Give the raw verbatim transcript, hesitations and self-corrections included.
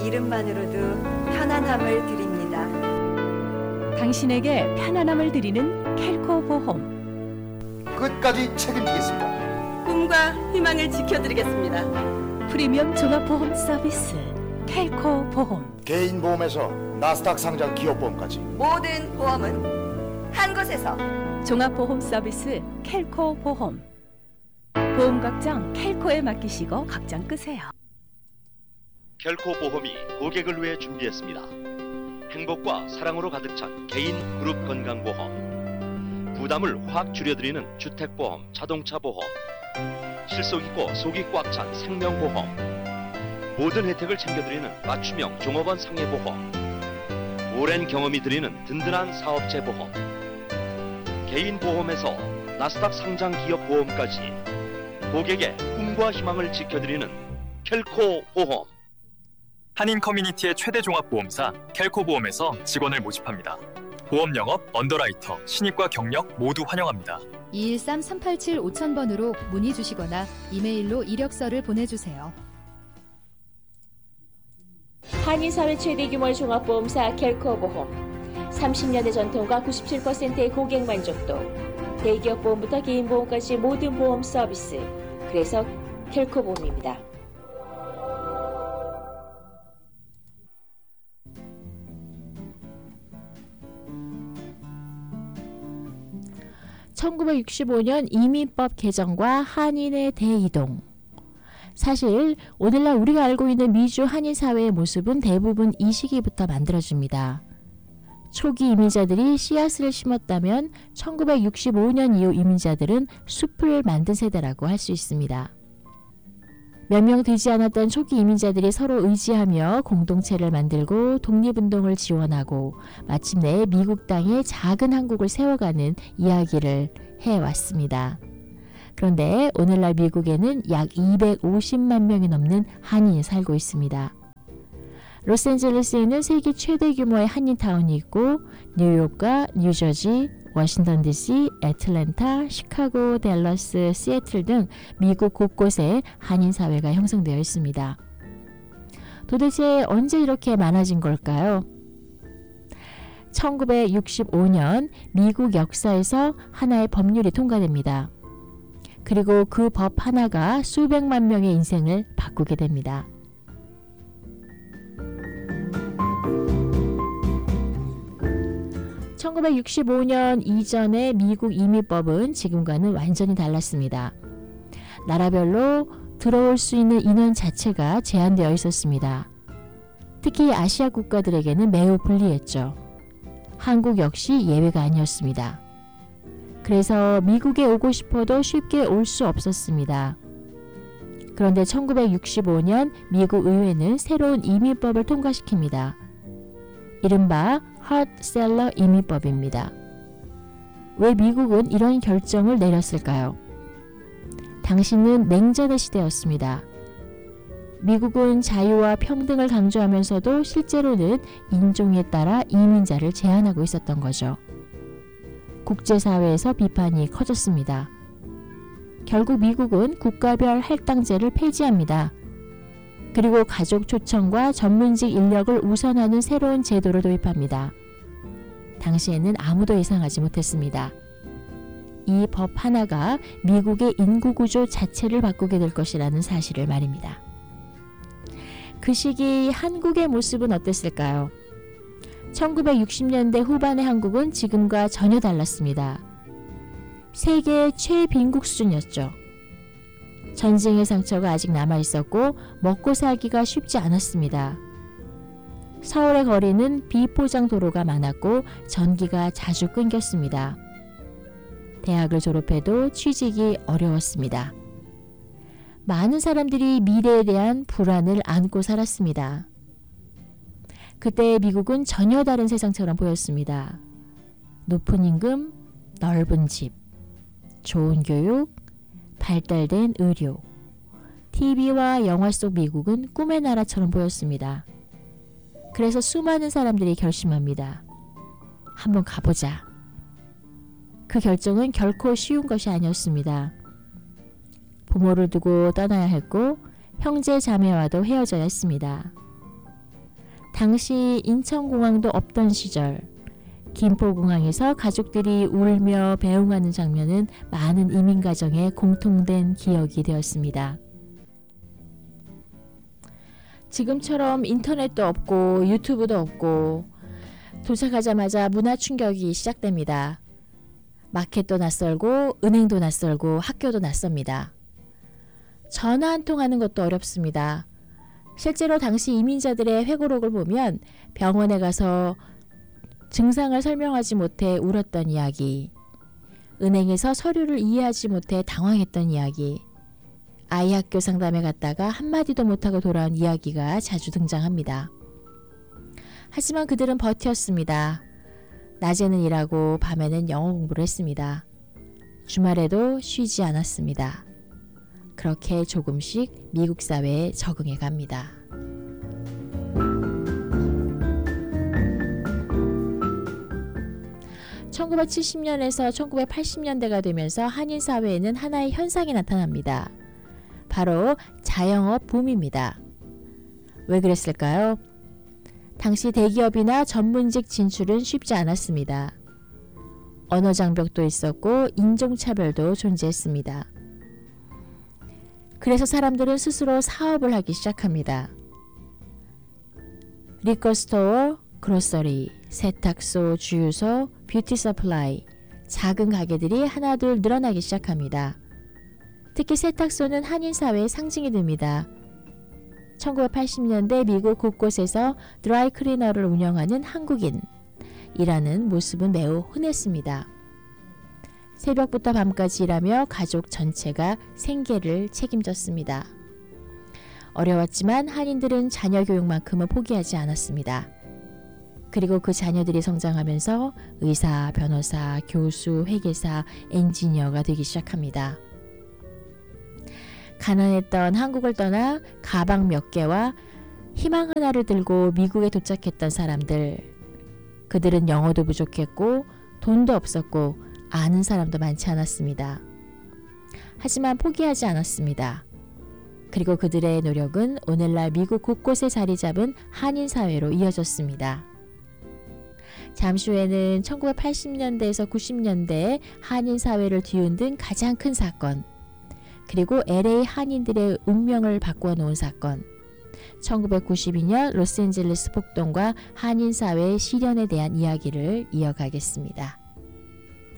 이름만으로도 편안함을 드립니다. 당신에게 편안함을 드리는 켈코 보험. 끝까지 책임지겠습니다. 꿈과 희망을 지켜드리겠습니다. 프리미엄 종합보험 서비스 켈코 보험. 개인 보험에서 나스닥 상장 기업보험까지 모든 보험은 한 곳에서. 종합보험 서비스 켈코 보험. 보험 걱정 켈코에 맡기시고 걱정 끄세요. 켈코 보험이 고객을 위해 준비했습니다. 행복과 사랑으로 가득 찬 개인 그룹 건강보험, 부담을 확 줄여드리는 주택보험, 자동차보험, 실속 있고 속이 꽉 찬 생명보험, 모든 혜택을 챙겨드리는 맞춤형 종업원 상해보험, 오랜 경험이 드리는 든든한 사업체보험, 개인 보험에서 나스닥 상장 기업 보험까지 고객의 꿈과 희망을 지켜드리는 켈코 보험. 한인 커뮤니티의 최대 종합보험사 켈코보험에서 직원을 모집합니다. 보험 영업, 언더라이터, 신입과 경력 모두 환영합니다. 이일삼 삼팔칠 오천 번으로 문의 주시거나 이메일로 이력서를 보내주세요. 한인사회 최대 규모의 종합보험사 켈코보험. 삼십 년의 전통과 구십칠 퍼센트의 고객 만족도. 대기업 보험부터 개인 보험까지 모든 보험 서비스. 그래서 켈코보험입니다. 천구백육십오 년 이민법 개정과 한인의 대이동. 사실 오늘날 우리가 알고 있는 미주 한인 사회의 모습은 대부분 이 시기부터 만들어집니다. 초기 이민자들이 씨앗을 심었다면 천구백육십오 년 이후 이민자들은 숲을 만든 세대라고 할 수 있습니다. 몇 명 되지 않았던 초기 이민자들이 서로 의지하며 공동체를 만들고 독립운동을 지원하고 마침내 미국 땅에 작은 한국을 세워가는 이야기를 해왔습니다. 그런데 오늘날 미국에는 약 이백오십만 명이 넘는 한인이 살고 있습니다. 로스앤젤레스에는 세계 최대 규모의 한인타운이 있고 뉴욕과 뉴저지, 워싱턴 디씨, 애틀랜타, 시카고, 댈러스, 시애틀 등 미국 곳곳에 한인 사회가 형성되어 있습니다. 도대체 언제 이렇게 많아진 걸까요? 천구백육십오 년 미국 역사에서 하나의 법률이 통과됩니다. 그리고 그 법 하나가 수백만 명의 인생을 바꾸게 됩니다. 천구백육십오 년 이전의 미국 이민법은 지금과는 완전히 달랐습니다. 나라별로 들어올 수 있는 인원 자체가 제한되어 있었습니다. 특히 아시아 국가들에게는 매우 불리했죠. 한국 역시 예외가 아니었습니다. 그래서 미국에 오고 싶어도 쉽게 올 수 없었습니다. 그런데 천구백육십오 년 미국 의회는 새로운 이민법을 통과시킵니다. 이른바 핫셀러 이민법입니다. 왜 미국은 이런 결정을 내렸을까요? 당시는 냉전의 시대였습니다. 미국은 자유와 평등을 강조하면서도 실제로는 인종에 따라 이민자를 제한하고 있었던 거죠. 국제사회에서 비판이 커졌습니다. 결국 미국은 국가별 할당제를 폐지합니다. 그리고 가족 초청과 전문직 인력을 우선하는 새로운 제도를 도입합니다. 당시에는 아무도 예상하지 못했습니다. 이 법 하나가 미국의 인구 구조 자체를 바꾸게 될 것이라는 사실을 말입니다. 그 시기 한국의 모습은 어땠을까요? 천구백육십 년대 후반의 한국은 지금과 전혀 달랐습니다. 세계 최빈국 수준이었죠. 전쟁의 상처가 아직 남아있었고 먹고 살기가 쉽지 않았습니다. 서울의 거리는 비포장 도로가 많았고 전기가 자주 끊겼습니다. 대학을 졸업해도 취직이 어려웠습니다. 많은 사람들이 미래에 대한 불안을 안고 살았습니다. 그때 미국은 전혀 다른 세상처럼 보였습니다. 높은 임금, 넓은 집, 좋은 교육, 발달된 의료, 티비와 영화 속 미국은 꿈의 나라처럼 보였습니다. 그래서 수많은 사람들이 결심합니다. 한번 가보자. 그 결정은 결코 쉬운 것이 아니었습니다. 부모를 두고 떠나야 했고 형제 자매와도 헤어져야 했습니다. 당시 인천공항도 없던 시절 김포공항에서 가족들이 울며 배웅하는 장면은 많은 이민 가정의 공통된 기억이 되었습니다. 지금처럼 인터넷도 없고 유튜브도 없고 도착하자마자 문화 충격이 시작됩니다. 마켓도 낯설고 은행도 낯설고 학교도 낯섭니다. 전화 한 통 하는 것도 어렵습니다. 실제로 당시 이민자들의 회고록을 보면 병원에 가서 증상을 설명하지 못해 울었던 이야기, 은행에서 서류를 이해하지 못해 당황했던 이야기, 아이 학교 상담에 갔다가 한마디도 못하고 돌아온 이야기가 자주 등장합니다. 하지만 그들은 버텼습니다. 낮에는 일하고 밤에는 영어 공부를 했습니다. 주말에도 쉬지 않았습니다. 그렇게 조금씩 미국 사회에 적응해 갑니다. 천구백칠십 년에서 천구백팔십 년대가 되면서 한인 사회에는 하나의 현상이 나타납니다. 바로 자영업 붐입니다. 왜 그랬을까요? 당시 대기업이나 전문직 진출은 쉽지 않았습니다. 언어 장벽도 있었고 인종차별도 존재했습니다. 그래서 사람들은 스스로 사업을 하기 시작합니다. 리커스토어, 그로서리, 세탁소, 주유소, 뷰티 서플라이, 작은 가게들이 하나둘 늘어나기 시작합니다. 특히 세탁소는 한인 사회의 상징이 됩니다. 천구백팔십 년대 미국 곳곳에서 드라이 클리너를 운영하는 한국인이라는 모습은 매우 흔했습니다. 새벽부터 밤까지 일하며 가족 전체가 생계를 책임졌습니다. 어려웠지만 한인들은 자녀 교육만큼은 포기하지 않았습니다. 그리고 그 자녀들이 성장하면서 의사, 변호사, 교수, 회계사, 엔지니어가 되기 시작합니다. 가난했던 한국을 떠나 가방 몇 개와 희망 하나를 들고 미국에 도착했던 사람들. 그들은 영어도 부족했고 돈도 없었고 아는 사람도 많지 않았습니다. 하지만 포기하지 않았습니다. 그리고 그들의 노력은 오늘날 미국 곳곳에 자리 잡은 한인 사회로 이어졌습니다. 잠시 후에는 천구백팔십 년대에서 구십 년대에 한인 사회를 뒤흔든 가장 큰 사건, 그리고 엘에이 한인들의 운명을 바꾸어 놓은 사건, 천구백구십이 년 로스앤젤레스 폭동과 한인 사회의 시련에 대한 이야기를 이어가겠습니다.